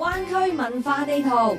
灣區文化地圖。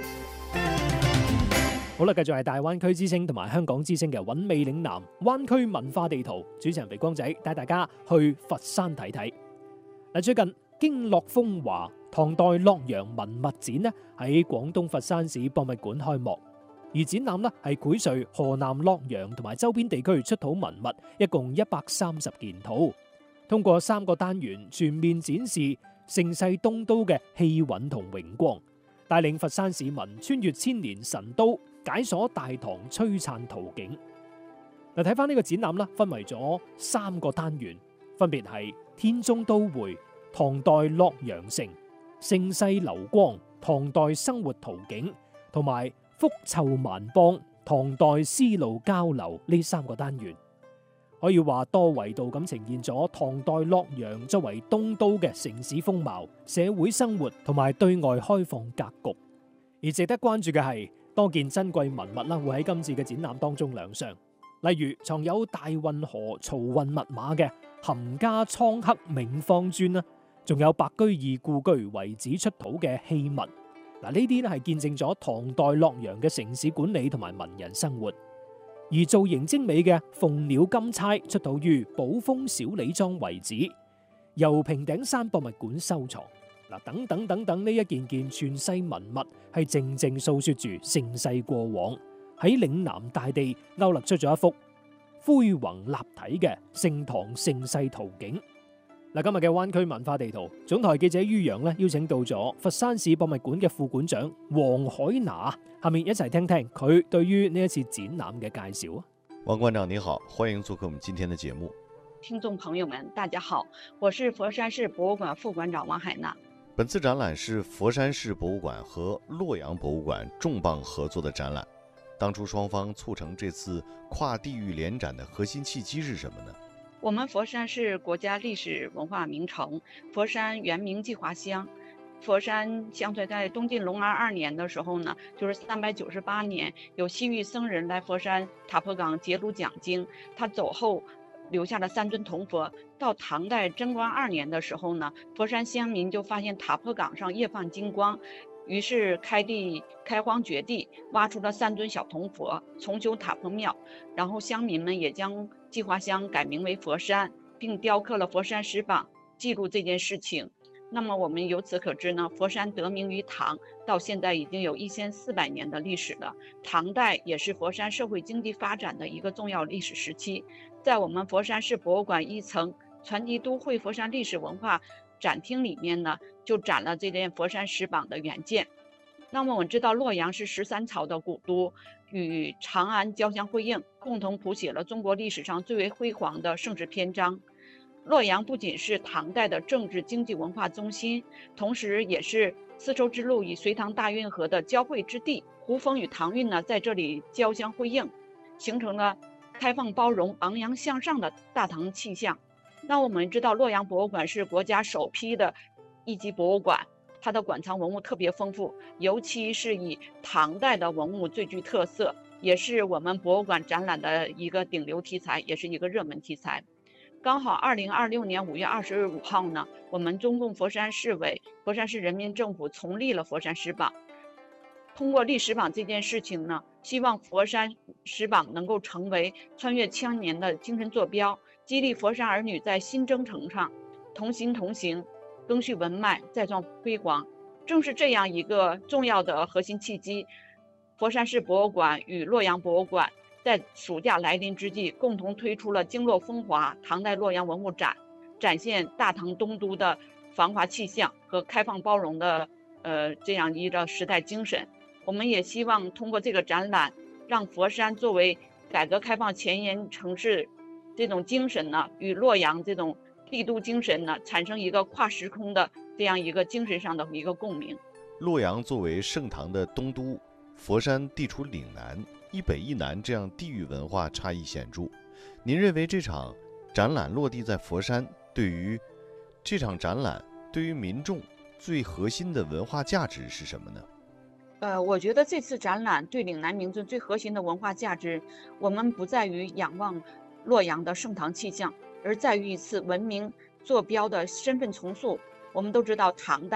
好啦，繼續係大灣區之星同埋香港之星嘅韻味嶺南灣區文化地圖，主持人肥光仔帶大家去佛山睇睇。最近經絡風華唐代洛陽文物展呢喺廣東佛山市博物館開幕，而展覽呢係繪述河南洛陽同埋周邊地區出土文物，一共130件套，通過3個單元全面展示盛世東都嘅氣韻同榮光，帶領佛山市民穿越千年神都，解鎖大唐璀璨圖景。睇翻呢個展覽啦，分為咗3個單元，分別係天中都會、唐代洛陽城、盛世流光、唐代生活圖景，同埋福臭萬邦、唐代絲路交流呢3個單元。可以話多維度咁呈現咗唐代洛陽作為東都嘅城市風貌、社會生活同埋對外開放格局。而值得關注嘅係多件珍貴文物啦，會喺今次嘅展覽當中亮相。例如藏有大運河漕運密碼嘅含家倉刻銘方磚啦，仲有白居易故居遺址出土嘅器物。呢啲咧係見證咗唐代洛陽嘅城市管理同埋文人生活。而造型精美嘅鳳鳥金釵出土於寶豐小李莊遺址，由平頂山博物館收藏。等等呢一件件傳世文物係靜靜訴說住盛世過往，喺嶺南大地勾勒出咗一幅恢宏立體嘅盛唐盛世圖景。今日嘅灣區文化地圖總台記者于洋邀請到咗佛山市博物館嘅副館長黃海拿，下面一齊聽聽佢對於呢一次展覽嘅介紹。 王館長你好，歡迎做客我們今天的節目。 聽眾朋友們大家好，我是佛山市博物館副館長王海拿。 本次展覽是佛山市博物館和洛陽博物館重磅合作的展覽，當初雙方促成這次跨地域聯展的核心契機是什麼呢？ 我們佛山是國家歷史文化名城，佛山原名計華鄉。佛山相傳在東晉隆安2年的時候呢，就是398年，有西域僧人來佛山塔坡港結廬講經，他走後留下了3尊銅佛。到唐代貞觀2年的時候呢，佛山鄉民就發現塔坡港上夜放金光，於是開荒掘地，挖出了3尊小銅佛，重修塔坡廟，然後鄉民們也將計華鄉改名為佛山，並雕刻了佛山石榜，記錄這件事情。那麼我們由此可知呢，佛山得名於唐，到現在已經有1400年的歷史了。唐代也是佛山社會經濟發展的一個重要歷史時期。在我們佛山市博物館1層傳奇都會佛山歷史文化展廳裡面呢，就展了這件佛山石榜的原件。那麼我們知道洛陽是13朝的古都，與長安交相輝映，共同譜寫了中國歷史上最為輝煌的盛世篇章。洛陽不僅是唐代的政治經濟文化中心，同時也是絲綢之路與隋唐大運河的交匯之地。胡風與唐韻呢，在這裡交相輝映，形成了開放包容、昂揚向上的大唐氣象。那我們知道洛陽博物館是國家首批的一級博物館，它的館藏文物特別豐富，尤其是以唐代的文物最具特色，也是我們博物館展覽的一個頂流題材，也是一個熱門題材。剛好2026年5月25號呢，我們中共佛山市委、佛山市人民政府重立了佛山石榜。通過立石榜這件事情呢，希望佛山石榜能夠成為穿越千年的精神坐標，激勵佛山兒女在新征程上同心同行，更續文脈，再創輝煌。正是這樣一個重要的核心契機，佛山市博物館與洛陽博物館在暑假來臨之際，共同推出了經絡風華唐代洛陽文物展，展現大唐東都的繁華氣象和開放包容的這樣一個時代精神。我們也希望通過這個展覽，讓佛山作為改革開放前沿城市這種精神呢，與洛陽這種帝都精神呢，產生一個跨時空的這樣一個精神上的一個共鳴。 洛陽作為盛唐的東都，佛山地處嶺南，一北一南，這樣地域文化差異顯著。您認為這場展覽落地在佛山，對於這場展覽對於民眾最核心的文化價值是什麼呢？ 我覺得這次展覽對嶺南民眾最核心的文化價值，我們不在於仰望洛陽的盛唐氣象，而在於一次文明坐標的身份重塑。我們都知道唐代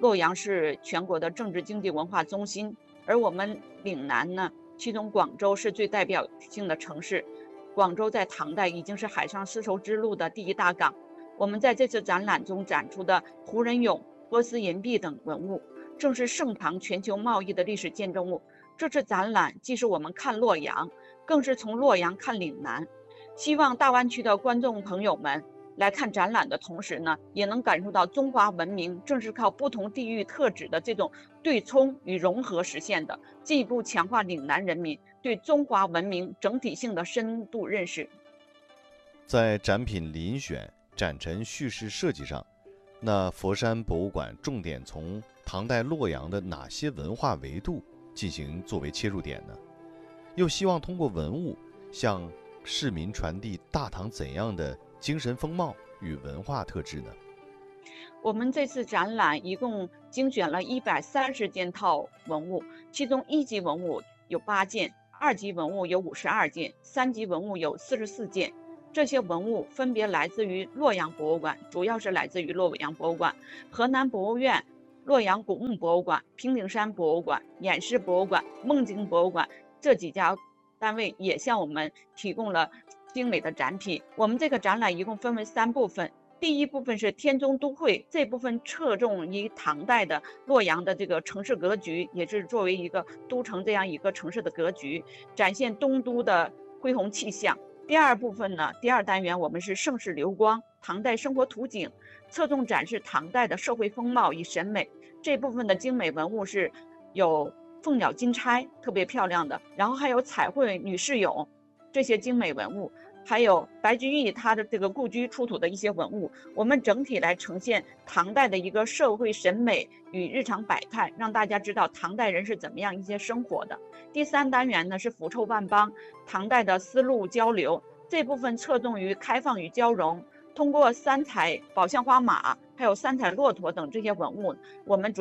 洛阳是全国的政治经济文化中心，而我们岭南呢，其中广州是最代表性的城市。广州在唐代已经是海上丝绸之路的第一大港。我们在这次展览中展出的胡人俑、波斯银币等文物，正是盛唐全球贸易的历史见证物。这次展览既是我们看洛阳，更是从洛阳看岭南。希望大湾区的观众朋友们来看展览的同时呢，也能感受到中华文明正是靠不同地域特质的这种对冲与融合实现的，进一步强化岭南人民对中华文明整体性的深度认识。 在展品遴选、展陈叙事设计上，那佛山博物馆重点从唐代洛阳的哪些文化维度进行作为切入点呢？又希望通过文物向市民传递大唐怎样的精神风貌与文化特质呢？ 我们这次展览一共精选了130件套文物，其中1级文物有8件，2级文物有52件，3级文物有44件。这些文物分别来自于洛阳博物馆，主要是来自于洛阳博物馆、河南博物院、洛阳古墓博物馆、平顶山博物馆、偃师博物馆、梦境博物馆这几家单位也向我们提供了精美的展品。我们这个展览一共分为3部分，第一部分是天中都会，这部分侧重于唐代的洛阳的这个城市格局，也是作为一个都城这样一个城市的格局，展现东都的恢宏气象。第二部分呢，第2单元我们是盛世流光，唐代生活图景，侧重展示唐代的社会风貌与审美。这部分的精美文物是有凤鸟金钗，特别漂亮的，然后还有彩绘女士俑，这些精美文物，还有白居易他的这个故居出土的一些文物，我们整体来呈现唐代的一个社会审美与日常百态，让大家知道唐代人是怎么样一些生活的。第3单元呢是腐臭万邦，唐代的丝路交流，这部分侧重于开放与交融，通过3彩宝相花马还有3彩骆驼等这些文物，我们